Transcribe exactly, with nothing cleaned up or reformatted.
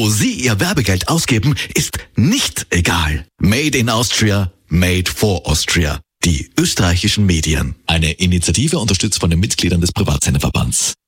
Wo Sie Ihr Werbegeld ausgeben, ist nicht egal. Made in Austria, made for Austria. Die österreichischen Medien. Eine Initiative unterstützt von den Mitgliedern des Privatsenderverbands.